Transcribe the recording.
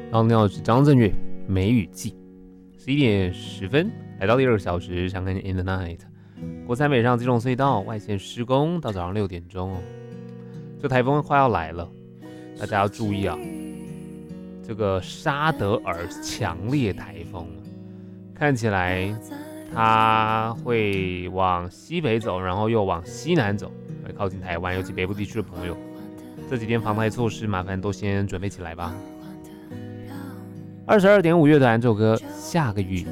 然后呢是张震岳梅雨季，11点10分来到第2个小时，想看见 In the Night。国三北上基隆隧道外线施工到早上6点钟哦，这台风快要来了，大家要注意啊！这个沙德尔强烈台风，看起来它会往西北走，然后又往西南走，会靠近台湾，尤其北部地区的朋友，这几天防台措施麻烦都先准备起来吧。22.5乐团这首歌《下个雨》